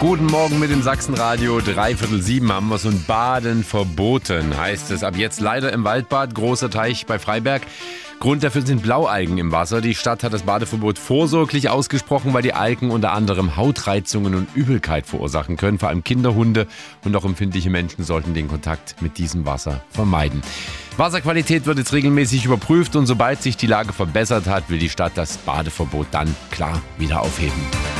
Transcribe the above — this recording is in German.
Guten Morgen mit dem Sachsenradio. 6:45 haben wir so ein Baden verboten, heißt es. Ab jetzt leider im Waldbad, großer Teich bei Freiberg. Grund dafür sind Blaualgen im Wasser. Die Stadt hat das Badeverbot vorsorglich ausgesprochen, weil die Algen unter anderem Hautreizungen und Übelkeit verursachen können. Vor allem Kinder, Hunde und auch empfindliche Menschen sollten den Kontakt mit diesem Wasser vermeiden. Wasserqualität wird jetzt regelmäßig überprüft und sobald sich die Lage verbessert hat, will die Stadt das Badeverbot dann klar wieder aufheben.